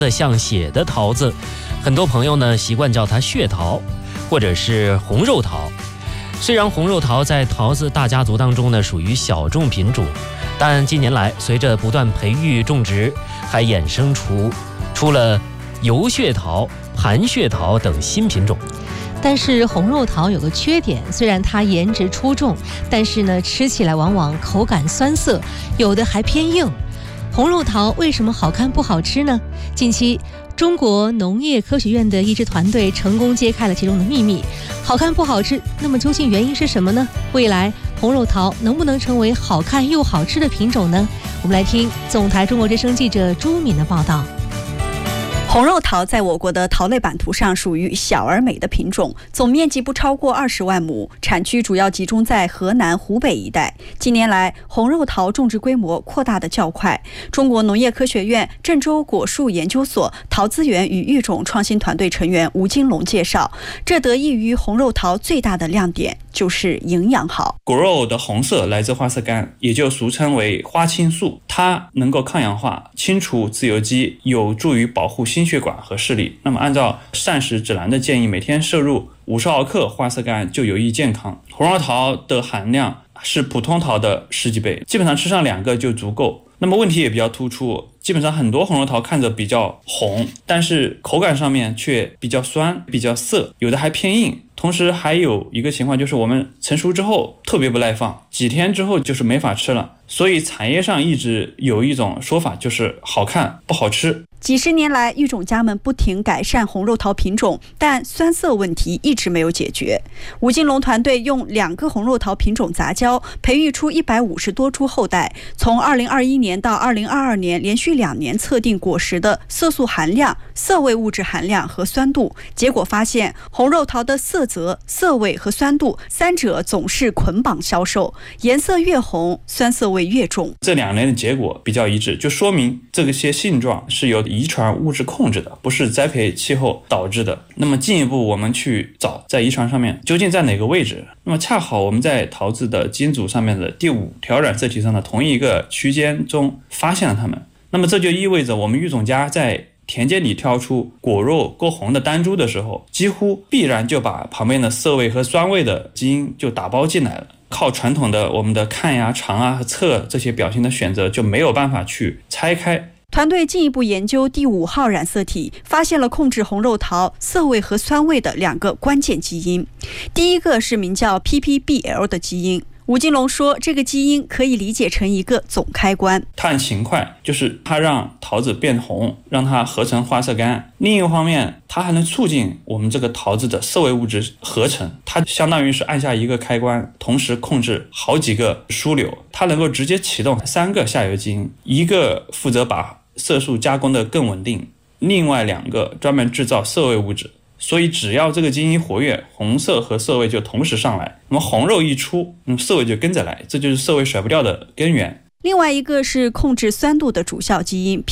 像血的桃子，很多朋友呢习惯叫它血桃，或者是红肉桃。虽然红肉桃在桃子大家族当中呢属于小众品种，但近年来随着不断培育种植，还衍生出了油血桃、盘血桃等新品种。 但是红肉桃有个缺点，虽然它颜值出众，但是呢吃起来往往口感酸涩，有的还偏硬。红肉桃为什么好看不好吃呢？近期中国农业科学院的一支团队成功揭开了其中的秘密。好看不好吃，那么究竟原因是什么呢？未来红肉桃能不能成为好看又好吃的品种呢？我们来听总台中国之声记者朱敏的报道。 红肉桃在我国的桃类版图上属于小而美的品种，总面积不超过20万亩，产区主要集中在河南、湖北一带。近年来，红肉桃种植规模扩大的较快。中国农业科学院郑州果树研究所桃资源与育种创新团队成员吴金龙介绍，这得益于红肉桃最大的亮点就是营养好。 果肉的红色来自花色苷，也就俗称为花青素，它能够抗氧化、清除自由基，有助于保护心血管和视力。那么按照膳食指南的建议，每天摄入50毫克花色苷就有益健康。红肉桃的含量是普通桃的10几倍，基本上吃上2个就足够。那么问题也比较突出，基本上很多红肉桃看着比较红，但是口感上面却比较酸、比较涩，有的还偏硬。同时还有一个情况，就是我们成熟之后特别不耐放，几天之后就是没法吃了。所以产业上一直有一种说法，就是好看不好吃。 几十年来，育种家们不停改善红肉桃品种，但酸涩问题一直没有解决。吴金龙团队用2个红肉桃品种杂交，培育出150多株后代。从2021年到2022年，连续2年测定果实的色素含量、涩味物质含量和酸度，结果发现红肉桃的色泽、涩味和酸度3者总是捆绑销售，颜色越红，酸涩味越重。 这2年的结果比较一致，就说明这些性状是由遗传物质控制的，不是栽培气候导致的。那么进一步我们去找在遗传上面究竟在哪个位置，那么恰好我们在桃子的基因组上面的第5条染色体上的同一个区间中发现了它们。那么这就意味着我们育种家在田间里挑出果肉够红的单株的时候，几乎必然就把旁边的涩味和酸味的基因就打包进来了。靠传统的我们的看呀、尝啊和测这些表情的选择就没有办法去拆开。 团队进一步研究第5号染色体，发现了控制红肉桃涩味和酸味的2个关键基因。第一个是名叫 PPBL 的基因。吴金龙说，这个基因可以理解成一个总开关。 它很勤快，就是它让桃子变红，让它合成花色苷。另一个方面，它还能促进我们这个桃子的涩味物质合成。它相当于是按下一个开关，同时控制好几个枢纽。它能够直接启动3个下游基因，一个负责把色素加工的更稳定，另外2个专门制造涩味物质。所以只要这个基因活跃，红色和涩味就同时上来，那么红肉一出，涩味就跟着来，这就是涩味甩不掉的根源。 另外一个是控制酸度的主效基因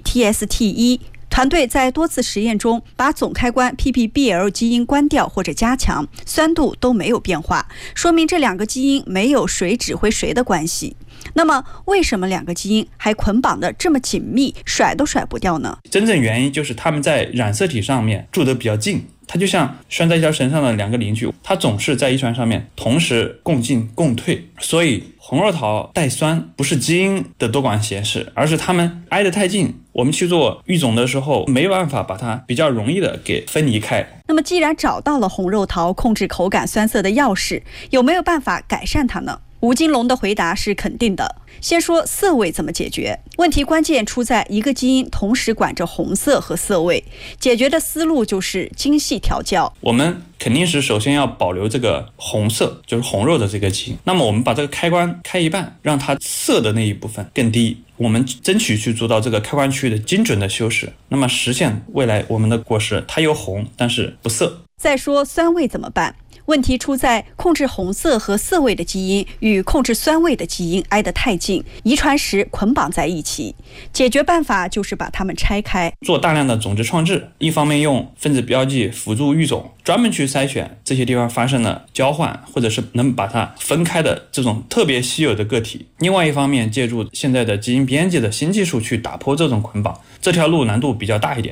PPTST1。团队在多次实验中把总开关 PPBL 基因关掉或者加强，酸度都没有变化，说明这2个基因没有谁指挥谁的关系。那么为什么2个基因还捆绑得这么紧密，甩都甩不掉呢？ 真正原因就是它们在染色体上面住得比较近，它就像拴在一条绳上的2个邻居，它总是在遗传上面同时共进共退。所以红肉桃带酸不是基因的多管闲事，而是它们挨得太近，我们去做育种的时候没办法把它比较容易的给分离开。 那么既然找到了红肉桃控制口感酸涩的钥匙，有没有办法改善它呢？吴金龙的回答是肯定的。先说涩味怎么解决，问题关键出在一个基因同时管着红色和涩味，解决的思路就是精细调教。 我们肯定是首先要保留这个红色，就是红肉的这个基因，那么我们把这个开关开一半，让它涩的那一部分更低，我们争取去做到这个开关区的精准的修饰，那么实现未来我们的果实它又红但是不涩。 再说酸味怎么办，问题出在控制红色和涩味的基因与控制酸味的基因挨得太近，遗传时捆绑在一起。解决办法就是把它们拆开， 做大量的种子创制，一方面用分子标记辅助育种，专门去筛选这些地方发生了交换或者是能把它分开的这种特别稀有的个体，另外一方面借助现在的基因编辑的新技术去打破这种捆绑，这条路难度比较大一点。